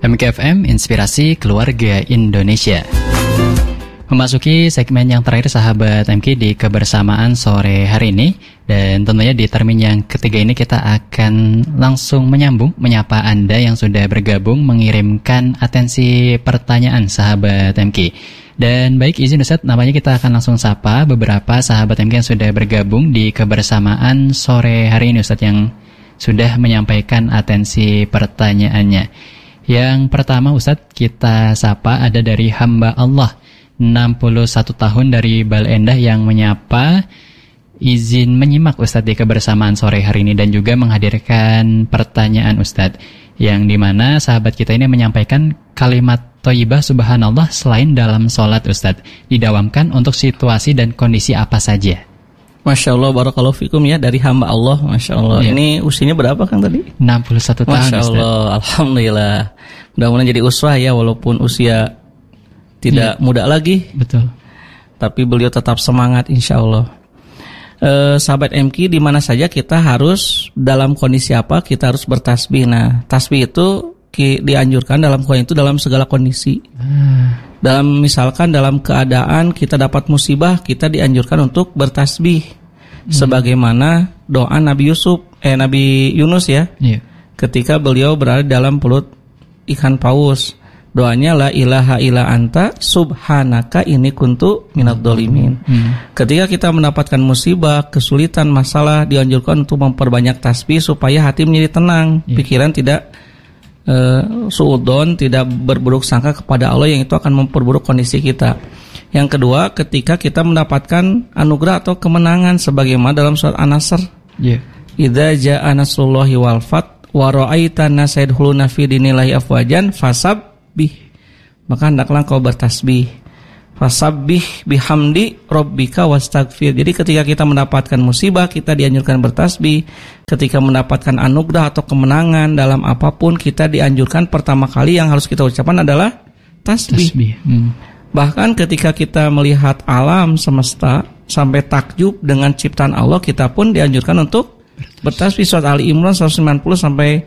MKFM Inspirasi Keluarga Indonesia. Memasuki segmen yang terakhir sahabat MK di kebersamaan sore hari ini. Dan tentunya di termin yang ketiga ini kita akan langsung menyapa Anda yang sudah bergabung mengirimkan atensi pertanyaan sahabat MK. Dan baik izin Ustadz, namanya kita akan langsung sapa beberapa sahabat MK yang sudah bergabung di kebersamaan sore hari ini Ustadz, yang sudah menyampaikan atensi pertanyaannya. Yang pertama Ustadz, kita sapa ada dari hamba Allah 61 tahun dari Bale Endah yang menyapa, izin menyimak Ustadz di kebersamaan sore hari ini dan juga menghadirkan pertanyaan Ustadz, yang dimana sahabat kita ini menyampaikan kalimat thayyibah subhanallah selain dalam sholat Ustadz, didawamkan untuk situasi dan kondisi apa saja. Masya Allah, barakallahu fikum ya, dari hamba Allah, Masya Allah. Ya. Ini usianya berapa Kang tadi? 61 tahun Masya Allah, Ustadz. alhamdulillah. Mudah-mudahan jadi uswah ya, walaupun usia tidak muda lagi. Betul. Tapi beliau tetap semangat insya Allah. Sahabat MK, di mana saja kita harus, dalam kondisi apa kita harus bertasbih. Nah, tasbih itu dianjurkan dalam Quran itu dalam segala kondisi. Misalkan dalam keadaan kita dapat musibah, kita dianjurkan untuk bertasbih. Sebagaimana doa Nabi Yunus ya. Ketika beliau berada dalam perut ikan paus. Doanya la ilaha illa anta subhanaka inni kuntu minadz dzalimin. Ketika kita mendapatkan musibah, kesulitan, masalah, dianjurkan untuk memperbanyak tasbih supaya hati menjadi tenang, pikiran tidak suudzon, tidak berburuk sangka kepada Allah yang itu akan memperburuk kondisi kita. Yang kedua, ketika kita mendapatkan anugerah atau kemenangan sebagaimana dalam surat An-Nasr. Idza jaa nasrullahi wal fath wa ra'aitan nasa yadkhuluna fi dinillahi afwajan fasabbih, maka hendaklah kau bertasbih. Fasabbih bihamdi rabbika wastaghfir. Jadi ketika kita mendapatkan musibah, kita dianjurkan bertasbih. Ketika mendapatkan anugerah atau kemenangan dalam apapun, kita dianjurkan pertama kali yang harus kita ucapkan adalah tasbih. Bahkan ketika kita melihat alam semesta sampai takjub dengan ciptaan Allah, kita pun dianjurkan untuk bertasbih. Surat Ali Imran 190 sampai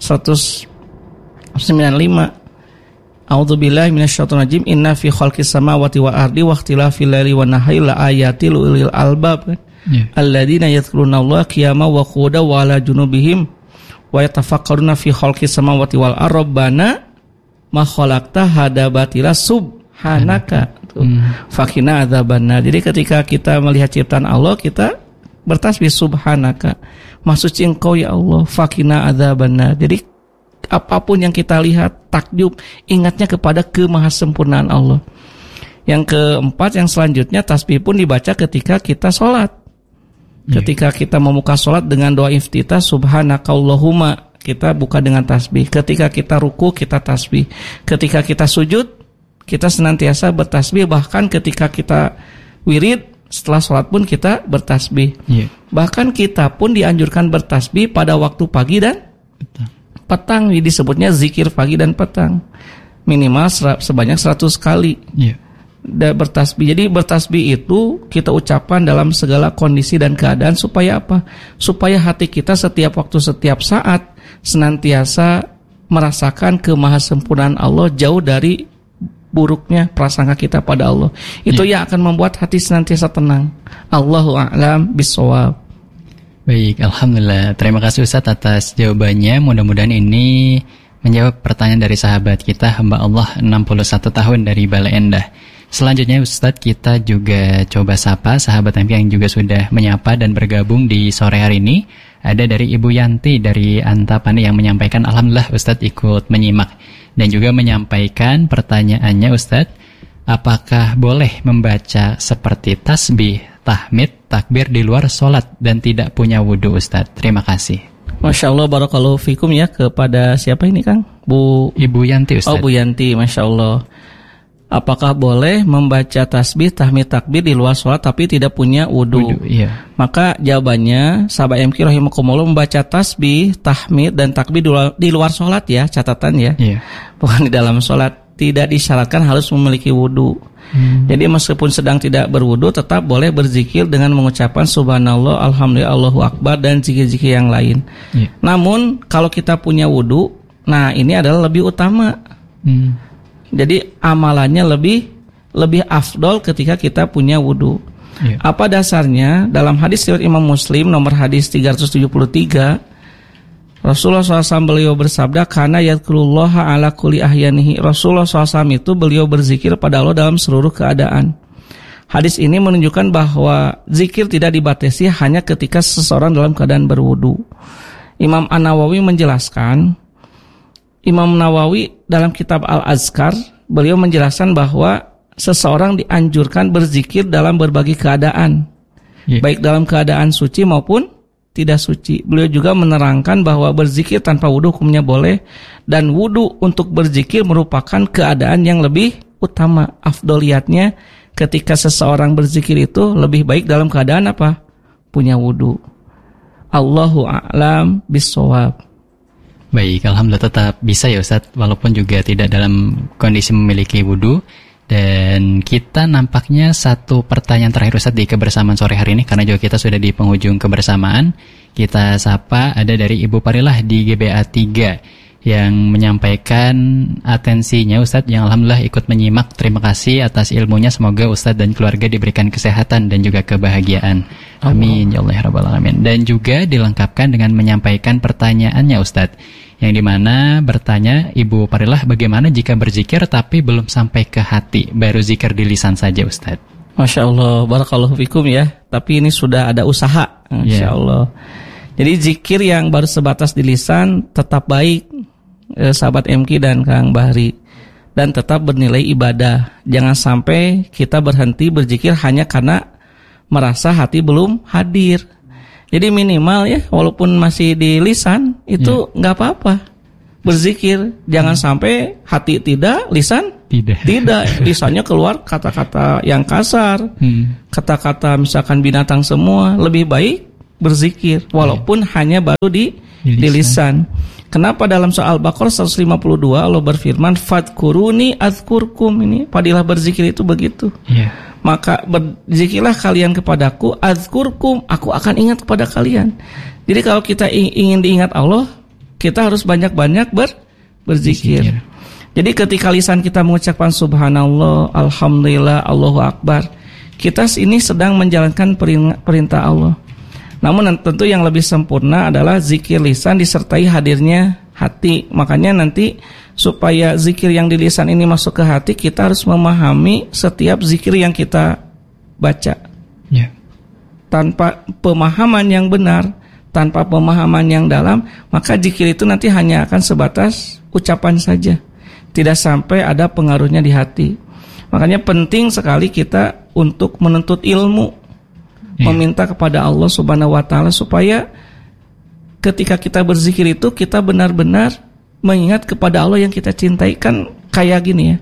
195. A'udzubillahi minasyaitonir rajim. Inna fi khalqis samawati wal ardi wa ikhtilafil laili wan nahari la ayatil ulil albab. Alladzina yadhkurunallaha qiyaman wa qu'udan wa 'ala junubihim wa yatafakkaruna fi khalqis samawati wal ardi rabbana ma khalaqta hadza batila subhanaka faqina adzabannar. Jadi ketika kita melihat ciptaan Allah, kita bertasbih subhanaka, maksudnya engkau ya Allah, faqina adzabannar. Jadi apapun yang kita lihat takjub, ingatnya kepada kemahasempurnaan Allah. Yang keempat, yang selanjutnya, tasbih pun dibaca ketika kita sholat. Ketika kita membuka sholat dengan doa iftitah subhanakallahumma, kita buka dengan tasbih. Ketika kita ruku, kita tasbih. Ketika kita sujud, kita senantiasa bertasbih. Bahkan ketika kita wirid, setelah sholat pun kita bertasbih. Bahkan kita pun dianjurkan bertasbih pada waktu pagi dan petang. Disebutnya zikir pagi dan petang, minimal sebanyak 100 kali bertasbih. Jadi bertasbih itu kita ucapkan dalam segala kondisi dan keadaan. Supaya apa? Supaya hati kita setiap waktu, setiap saat senantiasa merasakan kemahasempurnaan Allah, jauh dari buruknya prasangka kita pada Allah. Itu yang akan membuat hati senantiasa tenang. Allahu a'lam bishawab. Baik, alhamdulillah. Terima kasih Ustadz atas jawabannya. Mudah-mudahan ini menjawab pertanyaan dari sahabat kita hamba Allah 61 tahun dari Bale Endah. Selanjutnya Ustadz, kita juga coba sapa sahabat MK yang juga sudah menyapa dan bergabung di sore hari ini. Ada dari Ibu Yanti dari Antapani yang menyampaikan alhamdulillah Ustadz ikut menyimak, dan juga menyampaikan pertanyaannya Ustadz, apakah boleh membaca seperti tasbih, tahmid, takbir di luar sholat dan tidak punya wudhu Ustadz? Terima kasih. Masya Allah, barakallahu fikum ya. Kepada siapa ini Kang? Ibu Yanti Ustadz. Oh Bu Yanti, Masya Allah. Apakah boleh membaca tasbih, tahmid, takbir di luar sholat tapi tidak punya wudhu? Maka jawabannya, sahabat MK rahimakumullah, membaca tasbih, tahmid dan takbir di luar sholat ya, catatan ya, bukan di dalam sholat. Tidak disyaratkan harus memiliki wudhu. Jadi meskipun sedang tidak berwudu, tetap boleh berzikir dengan mengucapkan subhanallah, alhamdulillah, Allahu akbar dan zikir-zikir yang lain. Namun kalau kita punya wudu, Nah, ini adalah lebih utama. Jadi amalannya lebih afdol ketika kita punya wudu. Apa dasarnya? Dalam hadis riwayat Imam Muslim nomor hadis 373, Rasulullah SAW beliau bersabda, "Kana yadhkurullaha ala kulli ahyanihi." Rasulullah SAW itu beliau berzikir pada Allah dalam seluruh keadaan. Hadis ini menunjukkan bahwa zikir tidak dibatasi hanya ketika seseorang dalam keadaan berwudu. Imam An-Nawawi menjelaskan, Imam Nawawi dalam kitab Al-Azkar, beliau menjelaskan bahwa seseorang dianjurkan berzikir dalam berbagai keadaan, baik dalam keadaan suci maupun tidak suci. Beliau juga menerangkan bahwa berzikir tanpa wudu hukumnya boleh, dan wudu untuk berzikir merupakan keadaan yang lebih utama. Afdoliyatnya ketika seseorang berzikir itu lebih baik dalam keadaan apa? Punya wudu. Allahu a'lam bissawab. Baik, alhamdulillah tetap bisa ya Ustadz, walaupun juga tidak dalam kondisi memiliki wudu. Dan kita nampaknya satu pertanyaan terakhir Ustadz di kebersamaan sore hari ini, karena juga kita sudah di penghujung kebersamaan. Kita sapa, ada dari Ibu Parilah di GBA 3 yang menyampaikan atensinya Ustadz, yang alhamdulillah ikut menyimak. Terima kasih atas ilmunya, semoga Ustadz dan keluarga diberikan kesehatan dan juga kebahagiaan. Amin ya Allah ya Rabbal Alamin. Dan juga dilengkapkan dengan menyampaikan pertanyaannya Ustadz, yang dimana bertanya Ibu Parilah, bagaimana jika berzikir tapi belum sampai ke hati, baru zikir di lisan saja Ustadz? Masya Allah, barakallahu fikum ya. Tapi ini sudah ada usaha, Masya Allah. Jadi zikir yang baru sebatas di lisan tetap baik, sahabat MK dan Kang Bahri, dan tetap bernilai ibadah. Jangan sampai kita berhenti berzikir hanya karena merasa hati belum hadir. Jadi minimal ya, walaupun masih di lisan itu nggak apa-apa berzikir. Jangan sampai hati tidak, lisan tidak. Lisannya keluar kata-kata yang kasar, kata-kata misalkan binatang semua. Lebih baik berzikir walaupun hanya baru di lisan. Kenapa dalam soal Al-Baqarah 152 Allah berfirman, "Fadkuruni adzkurkum." Ini padilah berzikir itu begitu. Maka berzikirlah kalian kepadaku, adzkurkum, aku akan ingat kepada kalian. Jadi kalau kita ingin diingat Allah, kita harus banyak-banyak berzikir. Jadi ketika lisan kita mengucapkan subhanallah, alhamdulillah, Allahu akbar, kita ini sedang menjalankan perintah Allah. Namun tentu yang lebih sempurna adalah zikir lisan disertai hadirnya hati. Makanya nanti supaya zikir yang di lisan ini masuk ke hati, kita harus memahami setiap zikir yang kita baca. Tanpa pemahaman yang benar, tanpa pemahaman yang dalam, maka zikir itu nanti hanya akan sebatas ucapan saja, tidak sampai ada pengaruhnya di hati. Makanya penting sekali kita untuk menuntut ilmu, meminta kepada Allah Subhanahu wa Ta'ala supaya ketika kita berzikir itu kita benar-benar mengingat kepada Allah yang kita cintai. Kan kayak gini ya,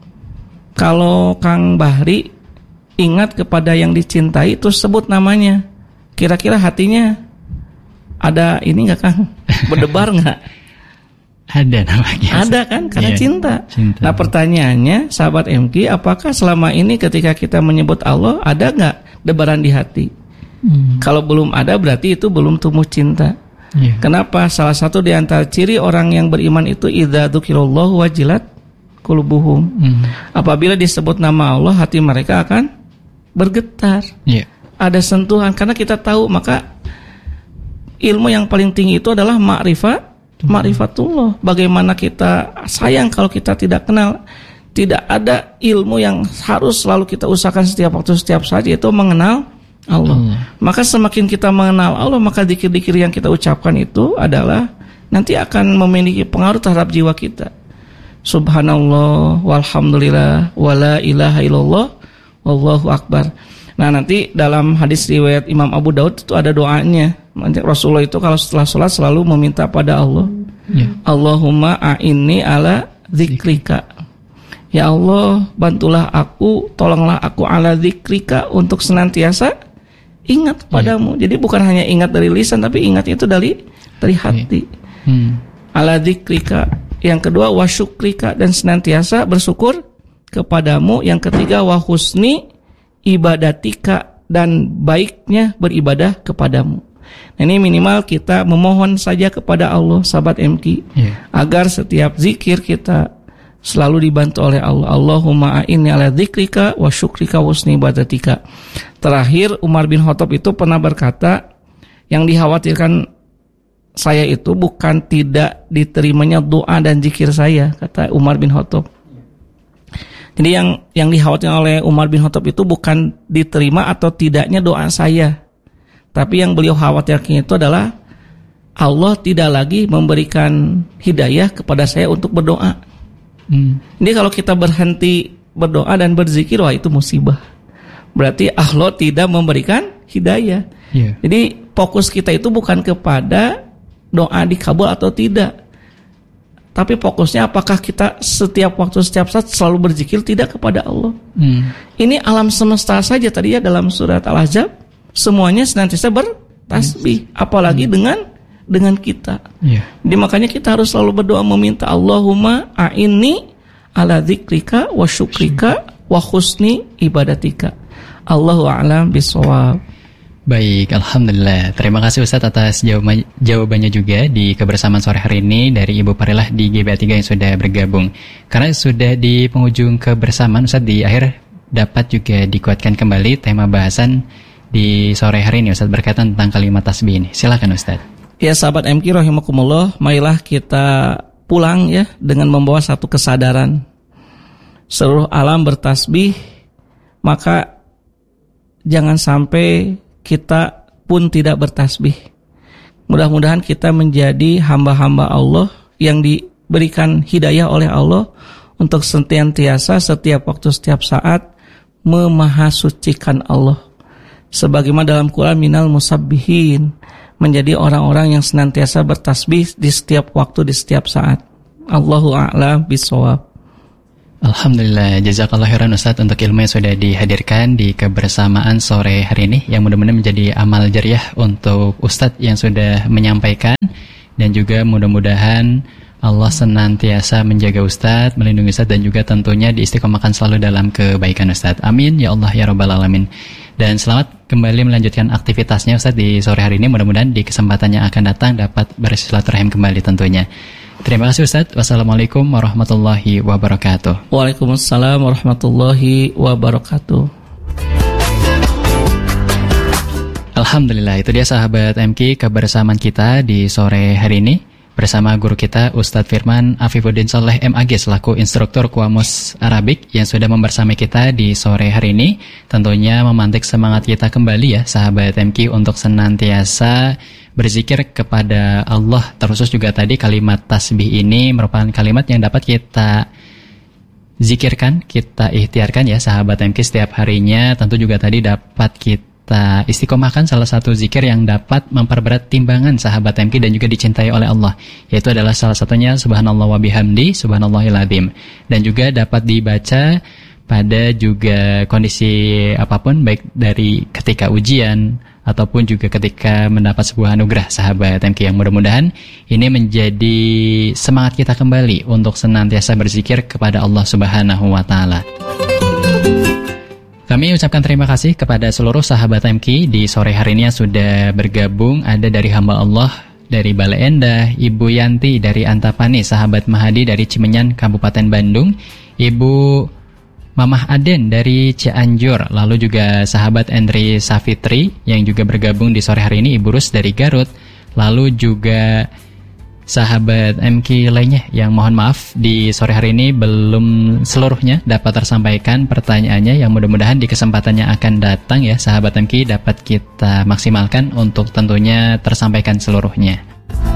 kalau Kang Bahri ingat kepada yang dicintai terus sebut namanya, kira-kira hatinya ada ini nggak Kang? Berdebar nggak? Ada namanya. Ada kan? Karena cinta. Nah pertanyaannya sahabat MK, apakah selama ini ketika kita menyebut Allah ada nggak debaran di hati? Kalau belum ada berarti itu belum tumbuh cinta. Kenapa? Salah satu di antara ciri orang yang beriman itu idza dzukirallahu wajilat qulubuhum. Apabila disebut nama Allah, hati mereka akan bergetar. Ada sentuhan, karena kita tahu, maka ilmu yang paling tinggi itu adalah ma'rifatullah. Bagaimana kita sayang kalau kita tidak kenal. Tidak ada ilmu yang harus selalu kita usahakan setiap waktu, setiap saat, yaitu mengenal Allah. Maka semakin kita mengenal Allah, maka zikir-zikir yang kita ucapkan itu adalah nanti akan memiliki pengaruh terhadap jiwa kita. Subhanallah, walhamdulillah, wala ilaha illallah, wallahu akbar. Nah nanti dalam hadis riwayat Imam Abu Daud itu ada doanya. Rasulullah itu kalau setelah sholat selalu meminta pada Allah, Allahumma a'inni ala dzikrika. Ya Allah, bantulah aku, tolonglah aku ala dzikrika, untuk senantiasa ingat padamu. Jadi bukan hanya ingat dari lisan, tapi ingat itu dari hati. Ala dzikrika. Yang kedua wa syukrika, dan senantiasa bersyukur kepadamu. Yang ketiga wa husni ibadatika, dan baiknya beribadah kepadamu. Nah, ini minimal kita memohon saja kepada Allah, sahabat MK, agar setiap zikir kita selalu dibantu oleh Allah. Allahumma a'inni ala dzikrika wa syukrika wa husni ibadatika. Terakhir Umar bin Khattab itu pernah berkata, yang dikhawatirkan saya itu bukan tidak diterimanya doa dan zikir saya, kata Umar bin Khattab. Jadi yang dikhawatirkan oleh Umar bin Khattab itu bukan diterima atau tidaknya doa saya, tapi yang beliau khawatirkan itu adalah Allah tidak lagi memberikan hidayah kepada saya untuk berdoa. Jadi kalau kita berhenti berdoa dan berzikir, wah itu musibah. Berarti Allah tidak memberikan hidayah. Jadi fokus kita itu bukan kepada doa dikabul atau tidak, tapi fokusnya apakah kita setiap waktu, setiap saat selalu berzikir tidak kepada Allah. Ini alam semesta saja tadi ya, dalam surat Al-Ahzab semuanya senantiasa bertasbih, apalagi dengan kita. Jadi makanya kita harus selalu berdoa meminta Allahumma a'inni ala dzikrika wa syukrika wa husni ibadatika. Allahu a'lam bishawab. Baik, alhamdulillah. Terima kasih Ustadz atas jawabannya juga di kebersamaan sore hari ini dari Ibu Parilah di GBA3 yang sudah bergabung. Karena sudah di penghujung kebersamaan, Ustadz, di akhir dapat juga dikuatkan kembali tema bahasan di sore hari ini, Ustadz, berkaitan tentang kalimat tasbih ini. Silakan Ustadz. Ya sahabat MK rahimakumullah, marilah kita pulang ya dengan membawa satu kesadaran. Seluruh alam bertasbih, maka jangan sampai kita pun tidak bertasbih. Mudah-mudahan kita menjadi hamba-hamba Allah yang diberikan hidayah oleh Allah untuk senantiasa setiap waktu, setiap saat memahasucikan Allah. Sebagaimana dalam Quran, minal musabbihin, menjadi orang-orang yang senantiasa bertasbih di setiap waktu, di setiap saat. Allahu a'lam bishawab. Alhamdulillah, jazakallah khairan Ustadz untuk ilmu yang sudah dihadirkan di kebersamaan sore hari ini, yang mudah-mudahan menjadi amal jariah untuk Ustadz yang sudah menyampaikan, dan juga mudah-mudahan Allah senantiasa menjaga Ustadz, melindungi Ustadz, dan juga tentunya diistiqomahkan selalu dalam kebaikan Ustadz. Amin ya Allah ya Rabbal Alamin. Dan selamat kembali melanjutkan aktivitasnya Ustadz di sore hari ini. Mudah-mudahan di kesempatan yang akan datang dapat bersilaturahim kembali tentunya. Terima kasih Ustadz. Wassalamualaikum warahmatullahi wabarakatuh. Waalaikumsalam warahmatullahi wabarakatuh. Alhamdulillah, itu dia sahabat MK kebersamaan kita di sore hari ini bersama guru kita Ustadz Firman Afifuddin Soleh MAG selaku instruktur Qamus Arabik yang sudah membersamai kita di sore hari ini. Tentunya memantik semangat kita kembali ya sahabat MK untuk senantiasa berzikir kepada Allah. Terkhusus juga tadi kalimat tasbih ini merupakan kalimat yang dapat kita zikirkan, kita ikhtiarkan ya sahabat MK setiap harinya. Tentu juga tadi dapat kita istiqomahkan salah satu zikir yang dapat memperberat timbangan sahabat MK dan juga dicintai oleh Allah, yaitu adalah salah satunya subhanallah wa bihamdi subhanallahil azim, dan juga dapat dibaca pada juga kondisi apapun, baik dari ketika ujian ataupun juga ketika mendapat sebuah anugerah sahabat MK, yang mudah-mudahan ini menjadi semangat kita kembali untuk senantiasa berzikir kepada Allah Subhanahu wa taala. Kami ucapkan terima kasih kepada seluruh sahabat MK di sore hari ini yang sudah bergabung. Ada dari hamba Allah dari Bale Endah, Ibu Yanti dari Antapani, sahabat Mahadi dari Cimenyan, Kabupaten Bandung, Ibu Mamah Aden dari Cianjur, lalu juga sahabat Endri Safitri yang juga bergabung di sore hari ini, Ibu Rus dari Garut, lalu juga sahabat MK lainnya yang mohon maaf di sore hari ini belum seluruhnya dapat tersampaikan pertanyaannya, yang mudah-mudahan di kesempatan yang akan datang ya sahabat MK dapat kita maksimalkan untuk tentunya tersampaikan seluruhnya.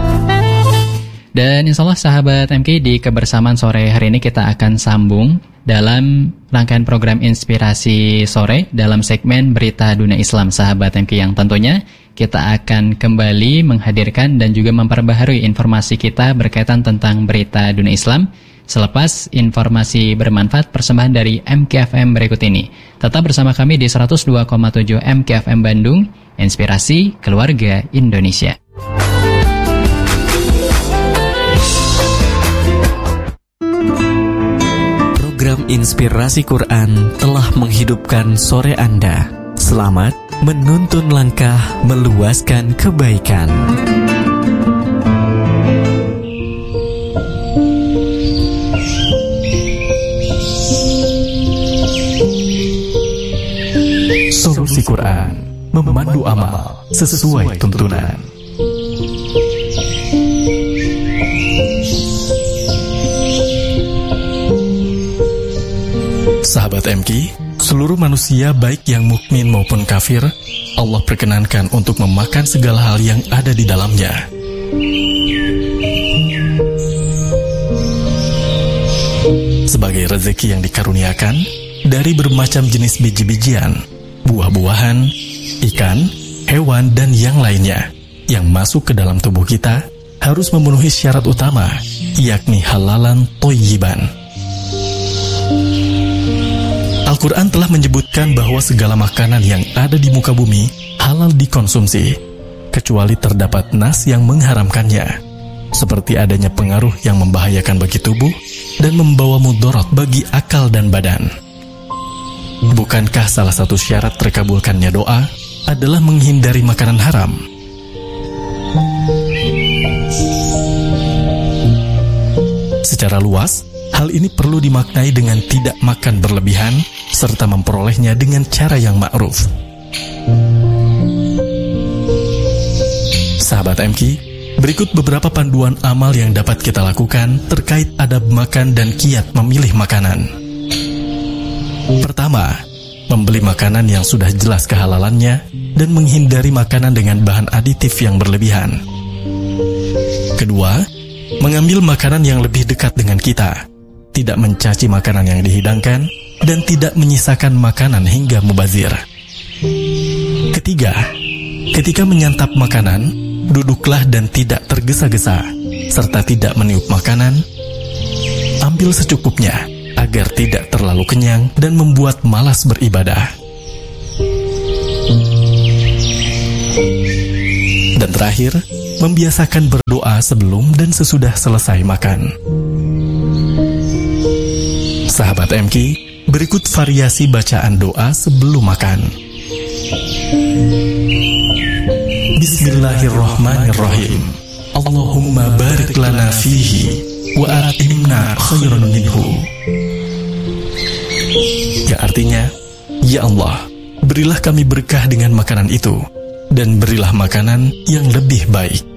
Dan insya Allah sahabat MK di kebersamaan sore hari ini kita akan sambung dalam rangkaian program Inspirasi Sore dalam segmen Berita Dunia Islam sahabat MK, yang tentunya kita akan kembali menghadirkan dan juga memperbaharui informasi kita berkaitan tentang berita dunia Islam selepas informasi bermanfaat persembahan dari MKFM berikut ini. Tetap bersama kami di 102,7 MKFM Bandung, Inspirasi Keluarga Indonesia. Program Inspirasi Quran telah menghidupkan sore Anda. Selamat menuntun langkah meluaskan kebaikan. Solusi Quran, memandu amal sesuai tuntunan. Sahabat MK, seluruh manusia baik yang mukmin maupun kafir, Allah perkenankan untuk memakan segala hal yang ada di dalamnya. Sebagai rezeki yang dikaruniakan dari bermacam jenis biji-bijian, buah-buahan, ikan, hewan, dan yang lainnya yang masuk ke dalam tubuh kita harus memenuhi syarat utama, yakni halalan thayyiban. Al-Quran telah menyebutkan bahwa segala makanan yang ada di muka bumi halal dikonsumsi, kecuali terdapat nas yang mengharamkannya, seperti adanya pengaruh yang membahayakan bagi tubuh dan membawa mudarat bagi akal dan badan. Bukankah salah satu syarat terkabulkannya doa adalah menghindari makanan haram? Secara luas, hal ini perlu dimaknai dengan tidak makan berlebihan serta memperolehnya dengan cara yang ma'ruf. Sahabat MK, berikut beberapa panduan amal yang dapat kita lakukan terkait adab makan dan kiat memilih makanan. Pertama, membeli makanan yang sudah jelas kehalalannya dan menghindari makanan dengan bahan aditif yang berlebihan. Kedua, mengambil makanan yang lebih dekat dengan kita, tidak mencaci makanan yang dihidangkan, dan tidak menyisakan makanan hingga mubazir. Ketiga, ketika menyantap makanan, duduklah dan tidak tergesa-gesa, serta tidak meniup makanan. Ambil secukupnya, agar tidak terlalu kenyang dan membuat malas beribadah. Dan terakhir, membiasakan berdoa sebelum dan sesudah selesai makan. Sahabat MK, berikut variasi bacaan doa sebelum makan. Bismillahirrahmanirrahim. Allahumma barik lana fihi wa atimna khairan minhu. Yang artinya, ya Allah, berilah kami berkah dengan makanan itu, dan berilah makanan yang lebih baik.